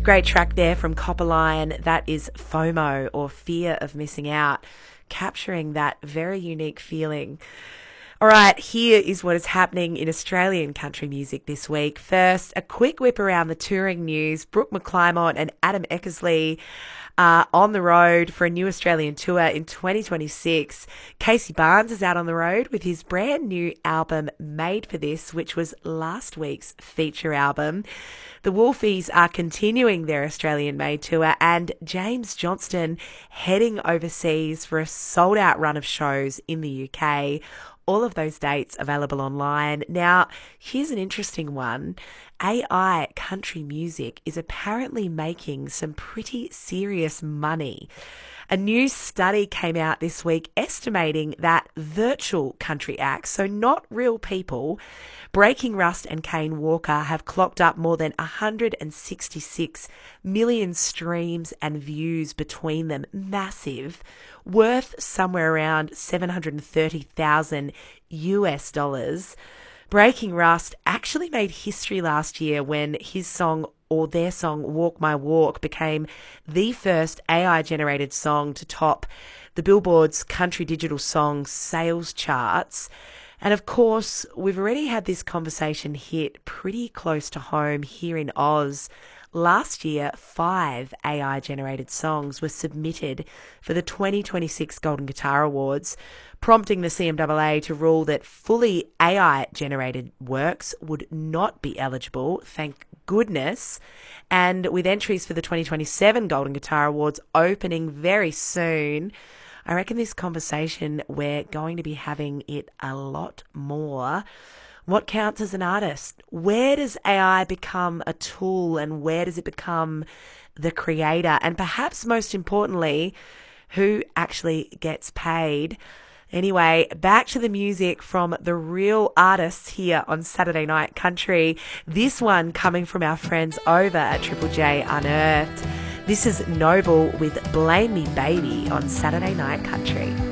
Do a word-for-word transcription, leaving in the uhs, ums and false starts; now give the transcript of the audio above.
great track there from Copperline. That is FOMO, or Fear of Missing Out, capturing that very unique feeling. All right, here is what is happening in Australian country music this week. First, a quick whip around the touring news. Brooke McClymont and Adam Eckersley are on the road for a new Australian tour in twenty twenty-six. Casey Barnes is out on the road with his brand new album, Made for This, which was last week's feature album. The Wolfies are continuing their Australian-made tour, and James Johnston heading overseas for a sold-out run of shows in the U K. All of those dates available online. Now, here's an interesting one. A I country music is apparently making some pretty serious money. A new study came out this week estimating that virtual country acts, so not real people, Breaking Rust and Kane Walker, have clocked up more than one hundred sixty-six million streams and views between them. Massive. Worth somewhere around seven hundred thirty thousand U S dollars. Breaking Rust actually made history last year when his song, or their song, Walk My Walk, became the first A I-generated song to top the Billboard's Country Digital Songs sales charts. And of course, we've already had this conversation hit pretty close to home here in Oz. Last year, five A I-generated songs were submitted for the twenty twenty-six Golden Guitar Awards, prompting the C M A A to rule that fully A I-generated works would not be eligible, thank goodness. And with entries for the twenty twenty-seven Golden Guitar Awards opening very soon, I reckon this conversation, we're going to be having it a lot more. What counts as an artist? Where does A I become a tool, and where does it become the creator? And perhaps most importantly, who actually gets paid? Anyway, back to the music from the real artists here on Saturday Night Country. This one coming from our friends over at Triple J Unearthed. This is Noble with Blame Me Baby on Saturday Night Country.